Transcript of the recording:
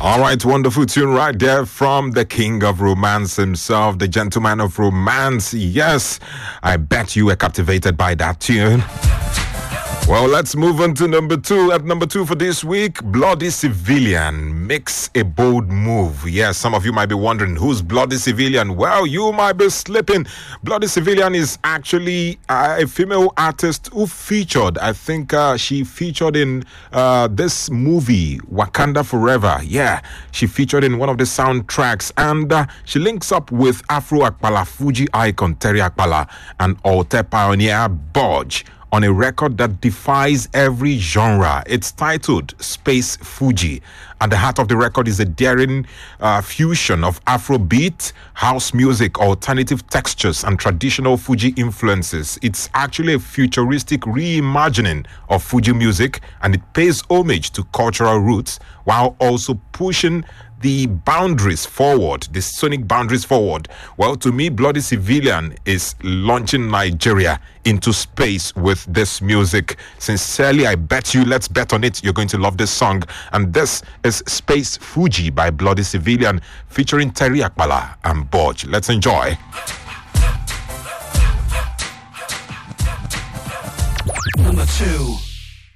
All right, wonderful tune right there from the king of romance himself, the gentleman of romance. Yes, I bet you were captivated by that tune. Well, let's move on to number two. At number two for this week, Bloody Civilian makes a bold move. Yes, some of you might be wondering, who's Bloody Civilian? Well, you might be slipping. Bloody Civilian is actually a female artist who featured, I think she featured in this movie, Wakanda Forever. Yeah, she featured in one of the soundtracks, and she links up with Afro Akpala Fuji icon Terry Akpala and Alte pioneer Bodge on a record that defies every genre. It's titled Space Fuji. At the heart of the record is a daring fusion of Afrobeat, house music, alternative textures, and traditional Fuji influences. It's actually a futuristic reimagining of Fuji music, and it pays homage to cultural roots while also pushing the boundaries forward, the sonic boundaries forward. Well, to me, Bloody Civilian is launching Nigeria into space with this music. Sincerely, I bet you, let's bet on it, you're going to love this song. And this is Space Fuji by Bloody Civilian featuring Terry Akpala and Bodge. Let's enjoy. Number 2.